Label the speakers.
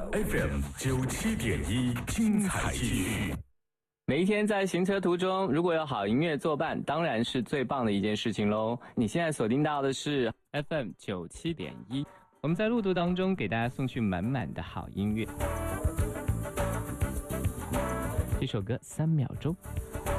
Speaker 1: FM 97.1，精彩继续。
Speaker 2: 每一天在行车途中，如果有好音乐作伴，当然是最棒的一件事情喽。你现在锁定到的是 FM 97.1，我们在路途当中给大家送去满满的好音乐。这首歌3秒钟。